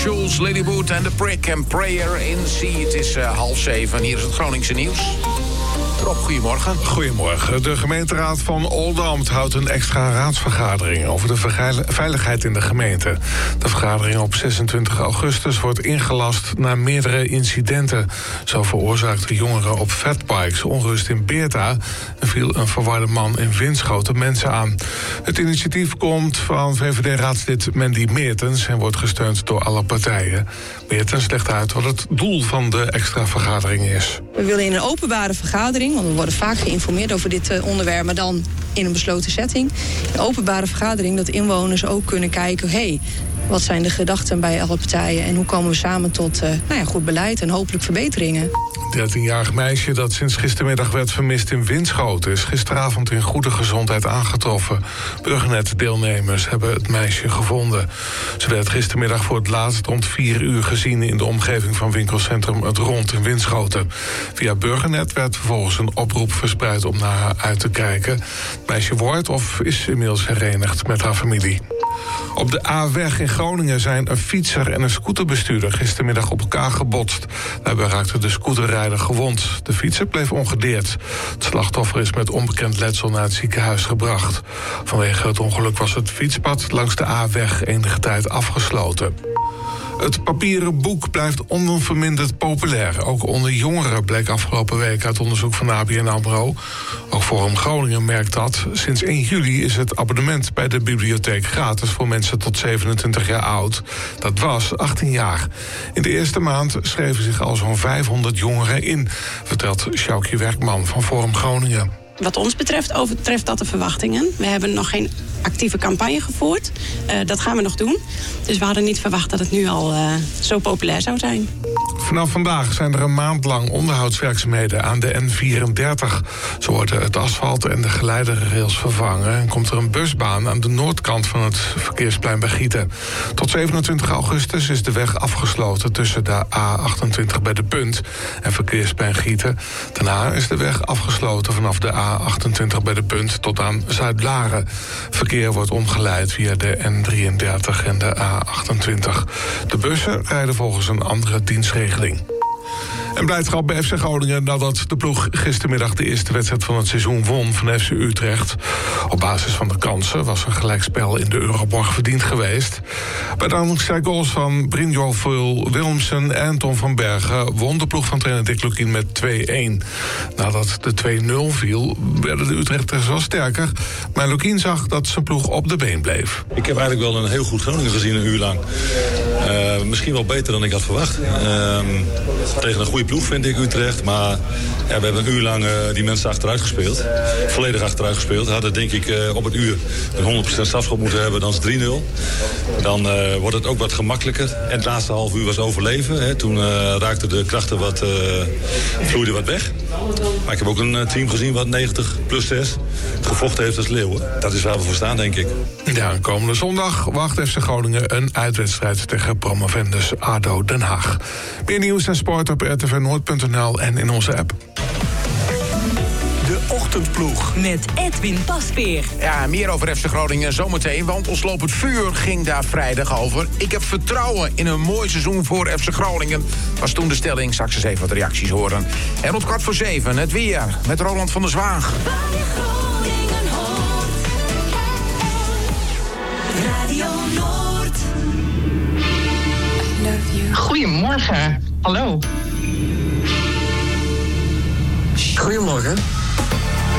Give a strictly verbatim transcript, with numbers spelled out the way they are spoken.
Jules, Ladywood en The Prick en Prayer in Sea. Het is uh, half zeven. Hier is het Groningse nieuws. Rob, goedemorgen. Goedemorgen. De gemeenteraad van Oldambt houdt een extra raadsvergadering over de veiligheid in de gemeente. De vergadering op zesentwintig augustus wordt ingelast na meerdere incidenten. Zo veroorzaakten jongeren op fatbikes onrust in Beerta en viel een verwarde man in Winschoten mensen aan. Het initiatief komt van V V D-raadslid Mandy Meertens en wordt gesteund door alle partijen. Meertens legt uit wat het doel van de extra vergadering is. We willen in een openbare vergadering, want we worden vaak geïnformeerd over dit uh, onderwerp, maar dan in een besloten setting. Een openbare vergadering dat inwoners ook kunnen kijken, hé, hey, wat zijn de gedachten bij alle partijen en hoe komen we samen tot uh, nou ja, goed beleid en hopelijk verbeteringen. Een dertienjarig meisje dat sinds gistermiddag werd vermist in Winschoten is gisteravond in goede gezondheid aangetroffen. Burgernet-deelnemers hebben het meisje gevonden. Ze werd gistermiddag voor het laatst rond vier uur gezien in de omgeving van winkelcentrum Het Rond in Winschoten. Via Burgernet werd vervolgens een oproep verspreid om naar haar uit te kijken. Het meisje wordt of is inmiddels herenigd met haar familie. Op de A-weg in Groningen zijn een fietser en een scooterbestuurder gistermiddag op elkaar gebotst. Daarbij raakte de scooterrijder gewond. De fietser bleef ongedeerd. Het slachtoffer is met onbekend letsel naar het ziekenhuis gebracht. Vanwege het ongeluk was het fietspad langs de A-weg enige tijd afgesloten. Het papieren boek blijft onverminderd populair. Ook onder jongeren bleek afgelopen week uit onderzoek van A B N AMRO. Ook Forum Groningen merkt dat. Sinds één juli is het abonnement bij de bibliotheek gratis voor mensen tot zevenentwintig jaar oud. Dat was achttien jaar. In de eerste maand schreven zich al zo'n vijfhonderd jongeren in, vertelt Sjoukje Werkman van Forum Groningen. Wat ons betreft overtreft dat de verwachtingen. We hebben nog geen actieve campagne gevoerd. Uh, dat gaan we nog doen. Dus we hadden niet verwacht dat het nu al uh, zo populair zou zijn. Vanaf vandaag zijn er een maand lang onderhoudswerkzaamheden aan de N vierendertig. Zo worden het asfalt en de geleiderrails vervangen en komt er een busbaan aan de noordkant van het verkeersplein bij Gieten. Tot zevenentwintig augustus is de weg afgesloten tussen de A achtentwintig bij de Punt en verkeersplein Gieten. Daarna is de weg afgesloten vanaf de A achtentwintig bij de Punt tot aan Zuid-Laren. Verkeer wordt omgeleid via de N drieëndertig en de A achtentwintig. De bussen rijden volgens een andere dienstregeling. En blijdschap bij F C Groningen nadat de ploeg gistermiddag de eerste wedstrijd van het seizoen won van F C Utrecht. Op basis van de kansen was een gelijkspel in de Euroborg verdiend geweest. Bij dankzij goals van Brynjolf Wilmsen en Tom van Bergen won de ploeg van trainer Dick Lukien met twee-een. Nadat de twee nul viel, werden de Utrechters wel sterker. Maar Lukien zag dat zijn ploeg op de been bleef. Ik heb eigenlijk wel een heel goed Groningen gezien een uur lang. Uh, misschien wel beter dan ik had verwacht. Uh, tegen een goede ploeg vind ik Utrecht. Maar ja, we hebben een uur lang uh, die mensen achteruit gespeeld. Volledig achteruit gespeeld. We hadden denk ik uh, op het uur een honderd procent strafschop moeten hebben. Dan is het drie nul. Dan uh, wordt het ook wat gemakkelijker. En het laatste half uur was overleven. Hè. Toen uh, raakten de krachten wat, uh, vloeiden wat weg. Maar ik heb ook een uh, team gezien wat negentig plus zes gevochten heeft als Leeuwen. Dat is waar we voor staan, denk ik. Ja, komende zondag wacht F C Groningen een uitwedstrijd tegen promovendus A D O Den Haag. Meer nieuws en sport op r t v noord punt n l en in onze app. De Ochtendploeg. Met Edwin Pasveer. Ja, meer over F C Groningen zometeen, want ons lopend vuur ging daar vrijdag over. Ik heb vertrouwen in een mooi seizoen voor F C Groningen. Was toen de stelling, straks eens even wat reacties horen. En rond kwart voor zeven, het weer met Roland van der Zwaag. Radio Noord. Goedemorgen. Hallo. Goedemorgen.